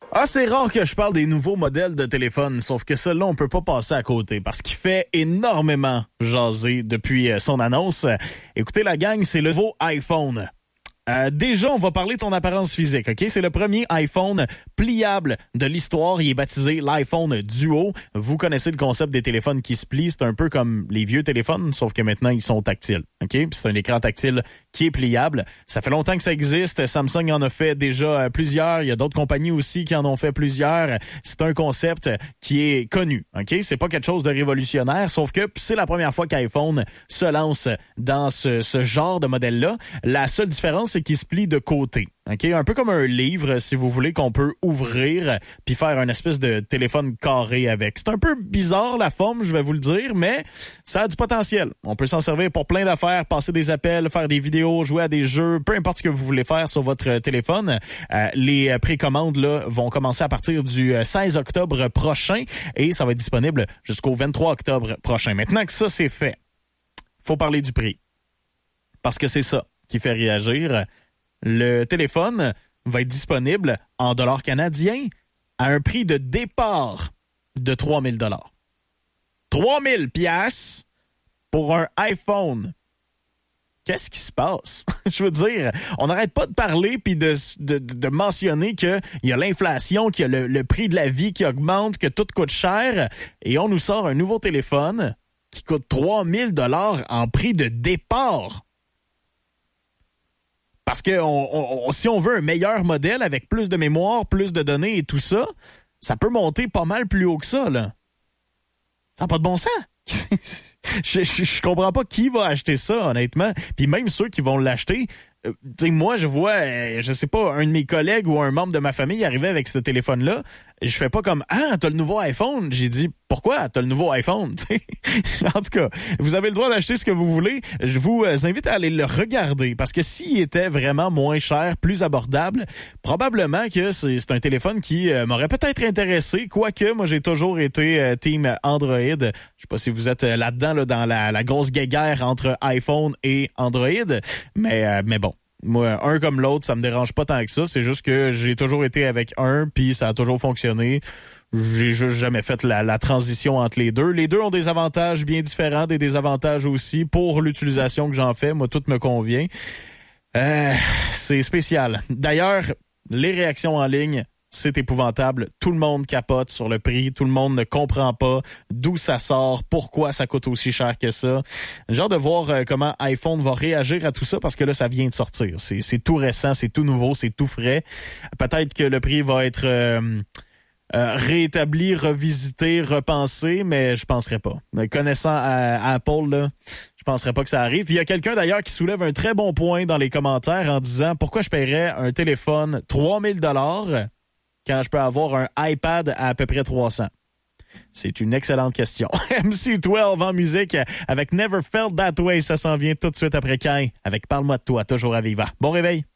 Ah, c'est rare que je parle des nouveaux modèles de téléphone, sauf que celui-là, on peut pas passer à côté parce qu'il fait énormément jaser depuis son annonce. Écoutez, la gang, c'est le nouveau iPhone. Déjà, on va parler de son apparence physique, OK? C'est le premier iPhone pliable de l'histoire. Il est baptisé l'iPhone Duo. Vous connaissez le concept des téléphones qui se plient. C'est un peu comme les vieux téléphones, sauf que maintenant, ils sont tactiles, OK? Puis c'est un écran tactile qui est pliable. Ça fait longtemps que ça existe. Samsung en a fait déjà plusieurs. Il y a d'autres compagnies aussi qui en ont fait plusieurs. C'est un concept qui est connu, OK? C'est pas quelque chose de révolutionnaire, sauf que c'est la première fois qu'iPhone se lance dans ce genre de modèle-là. La seule différence, c'est qu'il se plie de côté. Okay? Un peu comme un livre, si vous voulez, qu'on peut ouvrir puis faire une espèce de téléphone carré avec. C'est un peu bizarre la forme, je vais vous le dire, mais ça a du potentiel. On peut s'en servir pour plein d'affaires, passer des appels, faire des vidéos, jouer à des jeux, peu importe ce que vous voulez faire sur votre téléphone. Les précommandes là vont commencer à partir du 16 octobre prochain et ça va être disponible jusqu'au 23 octobre prochain. Maintenant que ça c'est fait, faut parler du prix. Parce que c'est ça qui fait réagir. Le téléphone va être disponible en dollars canadiens à un prix de départ de 3 000 $. 3 000 $ pour un iPhone. Qu'est-ce qui se passe? Je veux dire, on n'arrête pas de parler puis de mentionner qu'il y a l'inflation, qu'il y a le prix de la vie qui augmente, que tout coûte cher et on nous sort un nouveau téléphone qui coûte 3 000 $ en prix de départ. Parce que si on veut un meilleur modèle avec plus de mémoire, plus de données et tout ça, ça peut monter pas mal plus haut que ça, là. Ça n'a pas de bon sens. Je comprends pas qui va acheter ça, honnêtement. Puis même ceux qui vont l'acheter, moi, je vois, je sais pas, un de mes collègues ou un membre de ma famille arriver avec ce téléphone-là. Je fais pas comme « Ah, t'as le nouveau iPhone? » J'ai dit « Pourquoi t'as le nouveau iPhone? » En tout cas, vous avez le droit d'acheter ce que vous voulez. Je vous invite à aller le regarder parce que s'il était vraiment moins cher, plus abordable, probablement que c'est un téléphone qui m'aurait peut-être intéressé. Quoique, moi, j'ai toujours été team Android. Je sais pas si vous êtes là-dedans, là, dans la grosse guéguerre entre iPhone et Android. Mais bon. Moi, un comme l'autre, ça me dérange pas tant que ça. C'est juste que j'ai toujours été avec un, puis ça a toujours fonctionné. J'ai juste jamais fait la transition entre les deux. Les deux ont des avantages bien différents, des désavantages aussi. Pour l'utilisation que j'en fais, moi, tout me convient. C'est spécial. D'ailleurs, les réactions en ligne, c'est épouvantable. Tout le monde capote sur le prix. Tout le monde ne comprend pas d'où ça sort, pourquoi ça coûte aussi cher que ça. J'ai hâte de voir comment iPhone va réagir à tout ça parce que là, ça vient de sortir. C'est tout récent, c'est tout nouveau, c'est tout frais. Peut-être que le prix va être réétabli, revisité, repensé, mais je penserais pas. Mais connaissant Apple, là, je penserais pas que ça arrive. Puis il y a quelqu'un d'ailleurs qui soulève un très bon point dans les commentaires en disant pourquoi je paierais un téléphone 3 000 $ quand je peux avoir un iPad à peu près 300? C'est une excellente question. MC12 en musique avec Never Felt That Way. Ça s'en vient tout de suite après Kai avec Parle-moi de toi, toujours à Viva. Bon réveil!